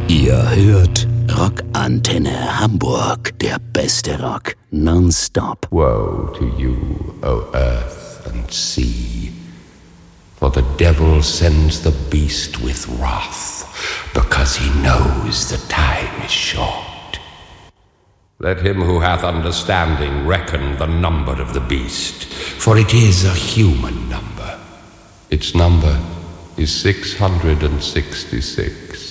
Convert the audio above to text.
Ihr hört Rockantenne Hamburg, der beste Rock nonstop. Woe to you, O earth and sea, for the devil sends the beast with wrath, because he knows the time is short. Let him who hath understanding reckon the number of the beast, for it is a human number. Its number is 666.